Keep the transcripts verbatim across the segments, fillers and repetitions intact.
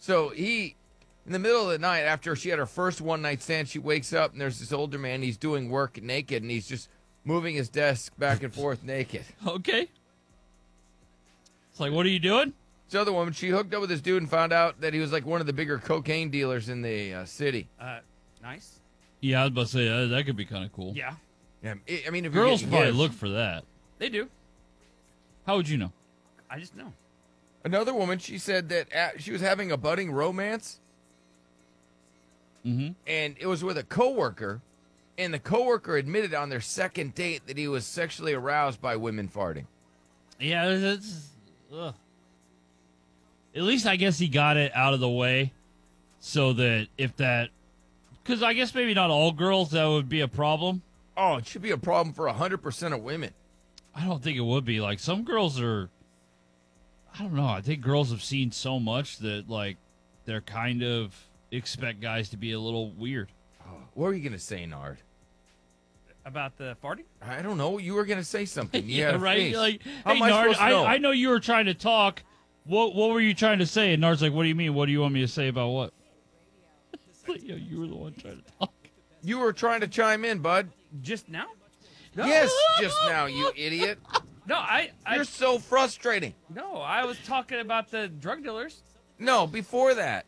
So he, in the middle of the night, after she had her first one night stand, she wakes up and there's this older man. He's doing work naked and he's just moving his desk back and forth naked. Okay. It's like, what are you doing? This other woman, she hooked up with this dude and found out that he was like one of the bigger cocaine dealers in the uh, city. Uh, nice. Yeah, I was about to say, uh, that could be kind of cool. Yeah, Yeah, I I mean, if Girls you're probably getting look hits. for that. they do. How would you know? I just know. Another woman, she said that at, she was having a budding romance, Mm-hmm. and it was with a coworker, and the coworker admitted on their second date that he was sexually aroused by women farting. Yeah, it's, ugh. At least I guess he got it out of the way so that if that... Because I guess maybe not all girls, that would be a problem. Oh, it should be a problem for one hundred percent of women. I don't think it would be. Like, some girls are... I don't know. I think girls have seen so much that, like, they're kind of expect guys to be a little weird. What were you going to say, Nard? About the farting? I don't know. You were going to say something. You yeah, had a right? face. Like, How hey, am I Nard, supposed to know? I, I know you were trying to talk. What What were you trying to say? And Nard's like, what do you mean? What do you want me to say about what? Like, yo, you were the one trying to talk. You were trying to chime in, bud. Just now? Yes, just now, you idiot. No, I. I You're so frustrating. no, I was talking about the drug dealers. No, before that.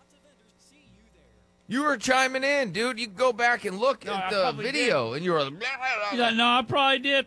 You were chiming in, dude. You can go back and look No, I at the probably video, and you were like, Yeah, no, I probably did.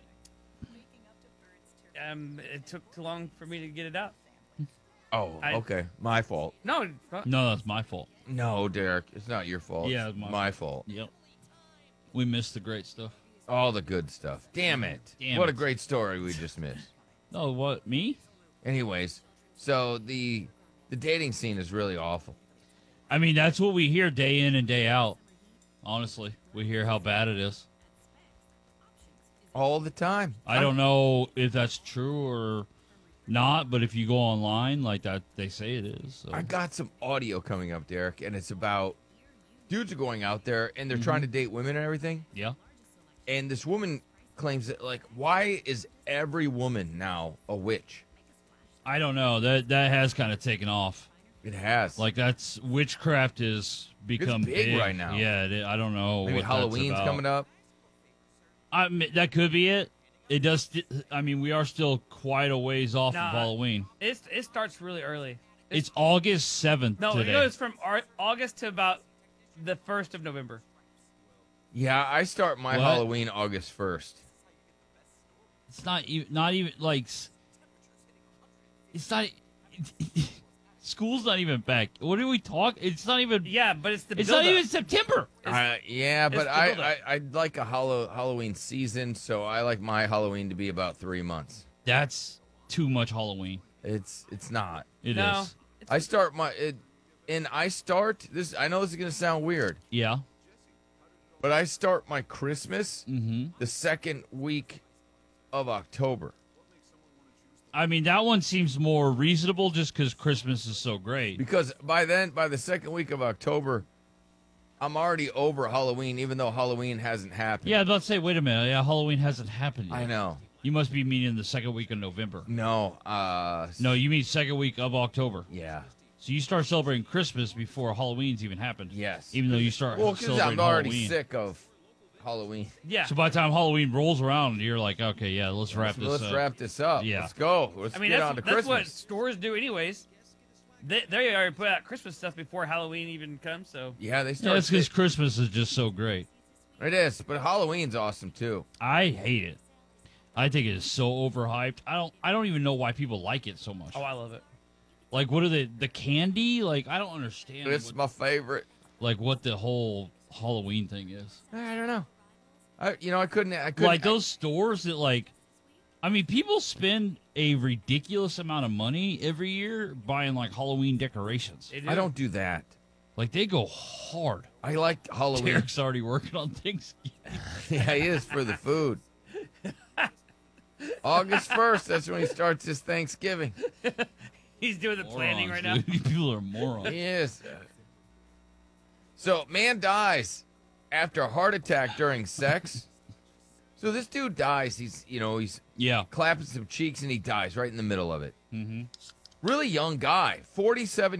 Um, it took too long for me to get it out. oh, I- okay. My fault. No, uh, No, that's my fault. No, Derek. It's not your fault. Yeah, it's it's my my fault. Yep. We missed the great stuff. All the good stuff. Damn it. Damn what it. a great story we just missed. No, what, me? Anyways, so the the dating scene is really awful. I mean, that's what we hear day in and day out. Honestly, we hear how bad it is. All the time. I don't know if that's true or not, but if you go online like that, they say it is. So. I got some audio coming up, Derek, and it's about dudes are going out there and they're trying to date women and everything. Yeah. And this woman claims that, like, why is every woman now a witch? I don't know. That that has kind of taken off. It has. Like that's witchcraft is become big right now. Yeah, it, I don't know. maybe what Halloween's that's about. coming up. I mean, that could be it. It does. st- I mean, we are still quite a ways off Nah. of Halloween. it's it starts really early. It's August seventh No, today. it goes from Ar- August to about the first of November. Yeah, I start my What? Halloween August first. It's not even. Not even like. s- It's not. School's not even back. What are we talk? It's not even. Yeah, but it's the It's not buildup. even September. Uh, yeah, but the I, buildup. I I'd like a hollow, Halloween season, so I like my Halloween to be about three months. That's too much Halloween. It's it's not. It is. No. I start my it, and I start this. I know this is gonna sound weird, Yeah. but I start my Christmas Mm-hmm. the second week of October. I mean, that one seems more reasonable just because Christmas is so great. Because by then, by the second week of October, I'm already over Halloween, even though Halloween hasn't happened. Yeah, I was about to say, wait a minute. Yeah, Halloween hasn't happened yet. I know. You must be meaning the second week of November. No, uh, No, you mean second week of October. yeah, So you start celebrating Christmas before Halloween's even happened. yes. Even though you start well, because celebrating I'm already Halloween. sick of Halloween. Yeah. So by the time Halloween rolls around, you're like, okay, yeah, let's wrap this Let's up. wrap this up. Yeah. Let's go. Let's I mean, get that's, on to that's Christmas. what stores do, anyways. They they already put out Christmas stuff before Halloween even comes. So Yeah, they Yeah, start. that's because Christmas is just so great. it is, but Halloween's awesome too. I hate it. I think it is so overhyped. I don't. I don't even know why people like it so much. oh, I love it. Like, what are the the candy? Like, I don't understand. It's what, my favorite. like what the whole Halloween thing is. I don't know. I you know I couldn't. I couldn't. Like those stores that like, I mean, people spend a ridiculous amount of money every year buying like Halloween decorations. They do. I don't do that. Like they go hard. I like Halloween. Derek's already working on Thanksgiving. Yeah, he is for the food. August first, that's when he starts his Thanksgiving. He's doing the planning right Morons, now. dude. People are morons. He is. So, man dies after a heart attack during sex. So this dude dies. He's, you know, he's Yeah. clapping some cheeks and he dies right in the middle of it. Mm-hmm. Really young guy, forty-seven